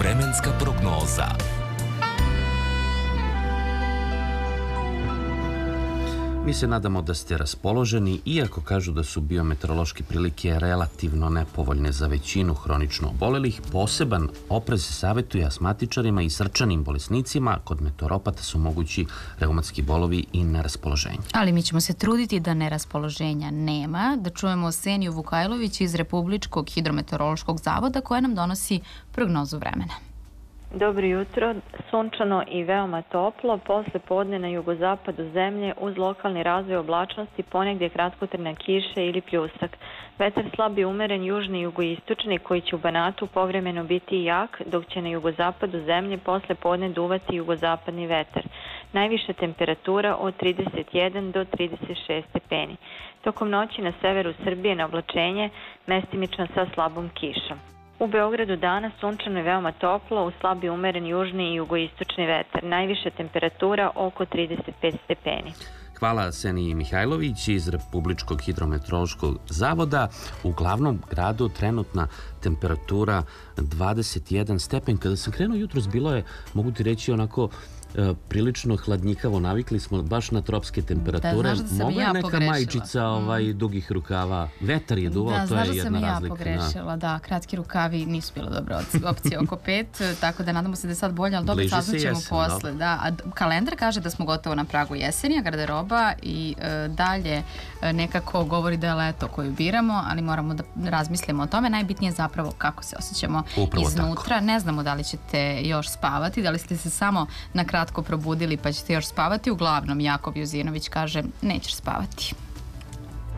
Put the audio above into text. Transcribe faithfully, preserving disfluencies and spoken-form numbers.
Vremenska prognoza. Mi se nadamo da ste raspoloženi, iako kažu da su biometeorološke prilike relativno nepovoljne za većinu hronično obolelih. Poseban oprez se savjetuje astmatičarima i srčanim bolesnicima. Kod meteoropata su mogući reumatski bolovi i neraspoloženje. Ali mi ćemo se truditi da neraspoloženja nema. Da čujemo Seniju Vukajlović iz Republičkog hidrometeorološkog zavoda koja nam donosi prognozu vremena. Dobro jutro, sunčano i veoma toplo, posle podne na jugozapadu zemlje uz lokalni razvoj oblačnosti, ponegdje kratkotrajne kiše ili pljusak. Vetar slab i umeren južni i jugoistočni koji će u Banatu povremeno biti jak, dok će na jugozapadu zemlje posle podne duvati jugozapadni vetar. Najviša temperatura od trideset jedan do trideset šest stepeni. Tokom noći na severu Srbije na oblačenje mestimično sa slabom kišom. U Beogradu danas sunčano i veoma toplo, uz slabi umeren južni i jugoistočni vetar. Najviša temperatura oko trideset pet stepeni. Hvala Seniji Mihajlović iz Republičkog hidrometeorološkog zavoda. U glavnom gradu trenutna temperatura dvadeset jedan stepen. Kada sam krenuo jutros bilo je, mogu ti reći, onako prilično hladnjikavo, navikli smo baš na tropske temperature. Mogla je neka majičica dugih rukava, vetar je duvao, to je jedna razlika. Da, znaš da sam ja pogrešila, da, kratki rukavi nisu bila dobra opcija oko pet, tako da nadamo se da je sad bolje, ali dobro saznaćemo posle. Kalendar kaže da smo gotovo na pragu jeseni, a garderoba i dalje nekako govori da je leto koju biramo, ali moramo da razmislimo o tome. Najbitnije je zapravo kako se osjećamo iznutra. Ne znamo da li ćete još spavati, da li ste se samo na kratko probudili pa ćete još spavati. Uglavnom, Jakov Juzinović kaže nećeš spavati.